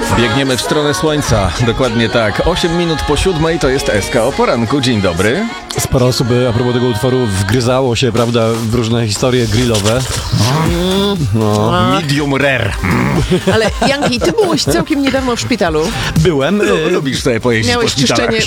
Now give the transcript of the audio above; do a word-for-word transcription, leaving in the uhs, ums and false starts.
Biegniemy w stronę słońca, dokładnie tak. osiem minut po siódmej to jest S K o poranku. Dzień dobry. Sporo osób a propos tego utworu wgryzało się, prawda, w różne historie grillowe. No. Medium rare. Ale Janki, ty byłeś całkiem niedawno w szpitalu. Byłem. Lu- Lubisz sobie pojeździć Miałeś po szpitalach. czyszczenie